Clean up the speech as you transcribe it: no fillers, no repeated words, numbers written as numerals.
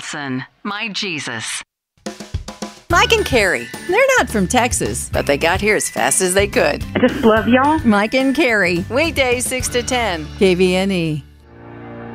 Wilson, my Jesus. Mike and Carrie. They're not from Texas, but they got here as fast as they could. I just love y'all. Mike and Carrie. Weekdays 6 to 10. KVNE.